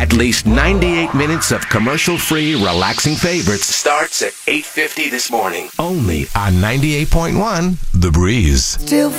At least 98 minutes of commercial-free, relaxing favorites starts at 8:50 this morning. Only on 98.1 The Breeze. Still